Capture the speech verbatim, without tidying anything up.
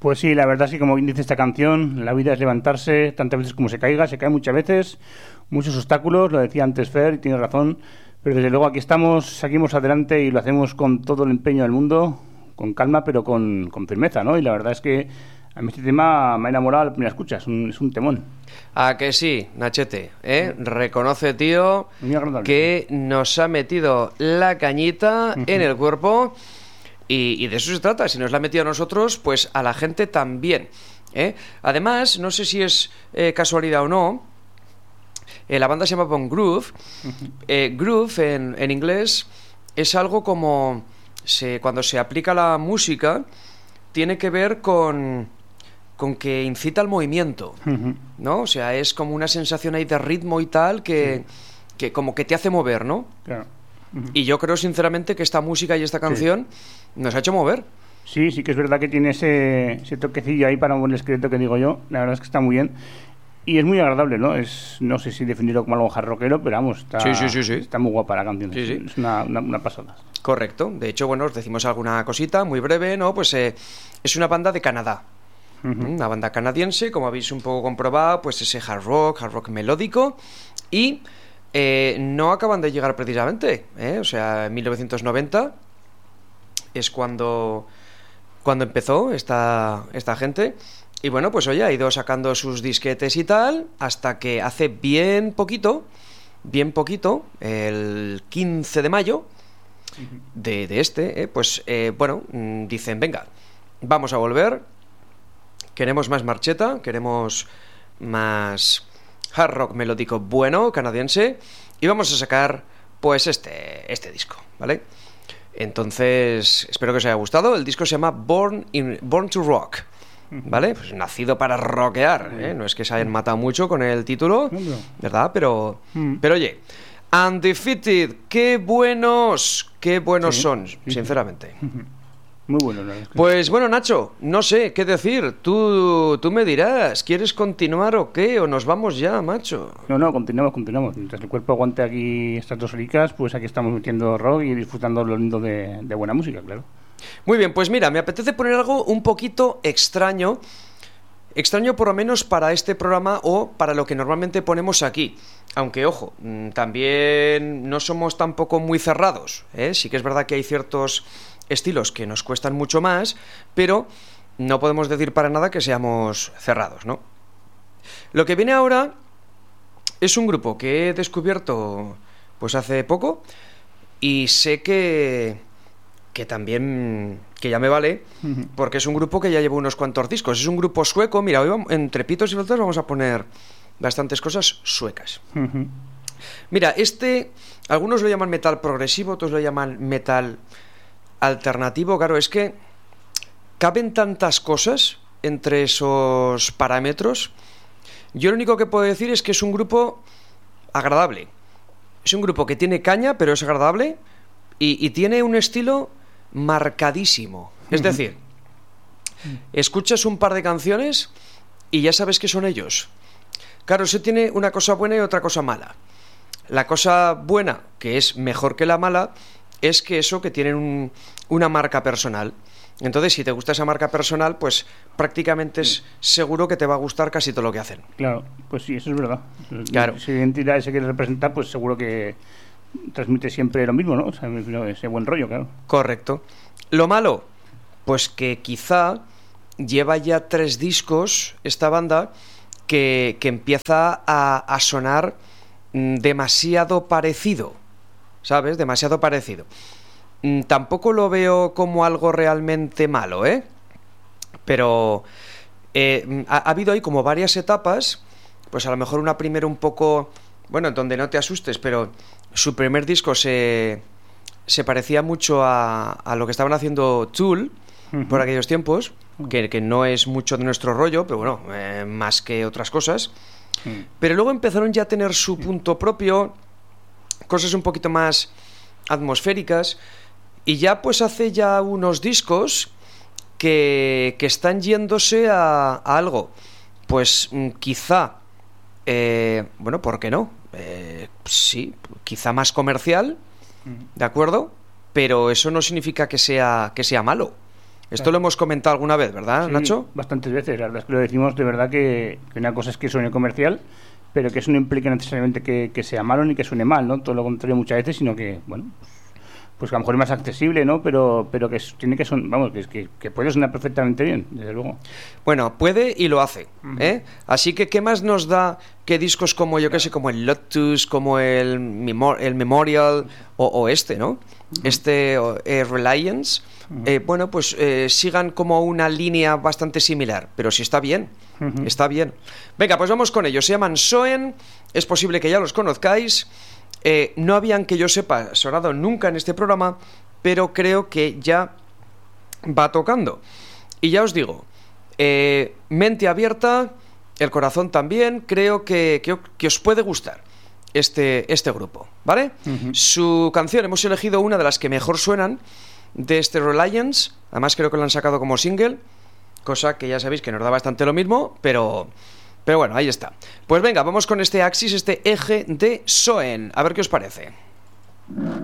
Pues sí, la verdad sí, como bien dice esta canción, la vida es levantarse tantas veces como se caiga, se cae muchas veces, muchos obstáculos, lo decía antes Fer, y tiene razón, pero desde luego aquí estamos, seguimos adelante y lo hacemos con todo el empeño del mundo, con calma, pero con, con firmeza, ¿no? Y la verdad es que a mí este tema me ha enamorado a la primera escucha, es un, es un temón. ¿A que sí, Nachete? ¿eh? Reconoce, tío, que nos ha metido la cañita uh-huh. en el cuerpo. Y, y de eso se trata, si nos la ha metido a nosotros, pues a la gente también, ¿eh? Además, no sé si es eh, casualidad o no, eh, la banda se llama Bon Groove. uh-huh. eh, Groove en, en inglés es algo como se, cuando se aplica la música, tiene que ver con, con que incita al movimiento, uh-huh. ¿no? O sea, es como una sensación ahí de ritmo y tal que, sí. que como que te hace mover, ¿no? Claro. Uh-huh. Y yo creo sinceramente que esta música y esta canción sí. nos ha hecho mover. Sí, sí que es verdad que tiene ese, ese toquecillo ahí para un buen esqueleto que digo yo. La verdad es que está muy bien. Y es muy agradable, ¿no? Es, no sé si definirlo como algo hard rockero, pero vamos, está, sí, sí, sí, sí. está muy guapa la canción. Sí, sí. Es una, una, una pasada. Correcto. De hecho, bueno, os decimos alguna cosita muy breve, ¿no? Pues eh, es una banda de Canadá. Uh-huh. Una banda canadiense, como habéis un poco comprobado, pues ese hard rock, hard rock melódico. Y eh, no acaban de llegar precisamente, ¿eh? O sea, en mil novecientos noventa es cuando, cuando empezó esta, esta gente. Y bueno, pues oye, ha ido sacando sus disquetes y tal, hasta que hace bien poquito, bien poquito, el quince de mayo de, de este, eh, pues eh, bueno, dicen, venga, vamos a volver, queremos más marcheta, queremos más hard rock melódico bueno, canadiense, y vamos a sacar, pues, este, este disco, ¿vale? Entonces, espero que os haya gustado. El disco se llama Born, in, Born to Rock, ¿vale? Pues nacido para rockear, ¿eh? No es que se hayan matado mucho con el título, ¿verdad? Pero, mm. pero oye, Undefeated, qué buenos, qué buenos sí, son, sí, sinceramente. Muy bueno, ¿no? Pues bueno, Nacho, no sé qué decir. Tú, tú me dirás, ¿quieres continuar o qué? ¿O nos vamos ya, macho? No, no, continuamos, continuamos. Mientras el cuerpo aguante aquí estas dos horicas, pues aquí estamos metiendo rock y disfrutando lo lindo de, de buena música, claro. Muy bien, pues mira, me apetece poner algo un poquito extraño. Extraño por lo menos para este programa o para lo que normalmente ponemos aquí. Aunque, ojo, también no somos tampoco muy cerrados, ¿eh? Sí que es verdad que hay ciertos estilos que nos cuestan mucho más, pero no podemos decir para nada que seamos cerrados, ¿no? Lo que viene ahora es un grupo que he descubierto pues hace poco y sé que que también que ya me vale, porque es un grupo que ya lleva unos cuantos discos. Es un grupo sueco. Mira, hoy vamos, entre pitos y flautas vamos a poner bastantes cosas suecas. Uh-huh. Mira, este algunos lo llaman metal progresivo, otros lo llaman metal alternativo. Claro, es que caben tantas cosas entre esos parámetros. Yo lo único que puedo decir es que es un grupo agradable. Es un grupo que tiene caña, pero es agradable y, y tiene un estilo marcadísimo. Es uh-huh. decir, escuchas un par de canciones y ya sabes que son ellos. Claro, eso tiene una cosa buena y otra cosa mala. La cosa buena, que es mejor que la mala, es que eso, que tienen un, una marca personal. Entonces, si te gusta esa marca personal, pues prácticamente es seguro que te va a gustar casi todo lo que hacen. Claro, pues sí, eso es verdad. Claro. Si identidad se quiere representar, pues seguro que transmite siempre lo mismo, ¿no? O sea, ese buen rollo, claro. Correcto. Lo malo, pues que quizá lleva ya tres discos esta banda que, que empieza a, a sonar demasiado parecido, ¿sabes? Demasiado parecido. Tampoco lo veo como algo realmente malo, ¿eh? Pero eh, ha, ha habido ahí como varias etapas, pues a lo mejor una primera un poco, bueno, donde no te asustes, pero su primer disco se, se parecía mucho a, a lo que estaban haciendo Tool uh-huh. por aquellos tiempos, que, que no es mucho de nuestro rollo, pero bueno, eh, más que otras cosas. Uh-huh. Pero luego empezaron ya a tener su punto propio, cosas un poquito más atmosféricas, y ya pues hace ya unos discos que, que están yéndose a, a algo, pues quizá, eh, bueno, ¿por qué no? Eh, sí, quizá más comercial, ¿de acuerdo? Pero eso no significa que sea, que sea malo, Esto claro. lo hemos comentado alguna vez, ¿verdad, Sí, Nacho? bastantes veces. La verdad es que lo decimos de verdad que, que una cosa es que suene comercial, pero que eso no implica necesariamente que, que sea malo ni que suene mal, ¿no? Todo lo contrario muchas veces, sino que, bueno, pues que a lo mejor es más accesible, ¿no? Pero, pero que es- tiene que son, vamos, que, que, que puede sonar perfectamente bien, desde luego. Bueno, puede y lo hace, Ujú. ¿eh? Así que, ¿qué más nos da que discos como, yo qué sé, como el Lotus, como el, Memo- el Memorial o, o este, ¿no? Este o, eh, Reliance, eh, bueno, pues eh, sigan como una línea bastante similar, pero sí está bien, Ujú. está bien. Venga, pues vamos con ellos. Se llaman Soen, es posible que ya los conozcáis. Eh, no habían, que yo sepa, sonado nunca en este programa, pero creo que ya va tocando. Y ya os digo, eh, mente abierta, el corazón también, creo que, que, que os puede gustar este, este grupo, ¿vale? Ujú. Su canción, hemos elegido una de las que mejor suenan de este Reliance, además creo que lo han sacado como single, cosa que ya sabéis que nos da bastante lo mismo, pero... Pero bueno, ahí está. Pues venga, vamos con este Axis, este eje de Soen, a ver qué os parece.